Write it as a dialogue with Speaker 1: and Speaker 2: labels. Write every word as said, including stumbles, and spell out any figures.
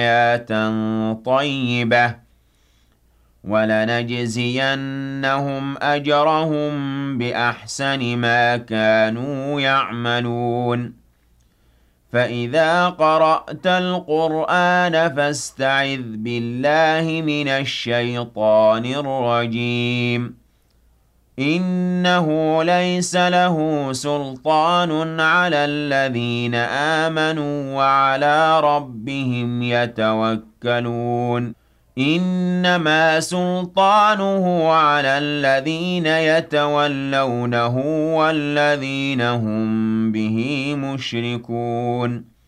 Speaker 1: حياة طيبة ولنجزينهم أجرهم بأحسن ما كانوا يعملون فإذا قرأت القرآن فاستعذ بالله من الشيطان الرجيم إنه ليس له سلطان على الذين آمنوا وعلى ربهم يتوكلون إنما سلطانه على الذين يتولونه والذين هم به مشركون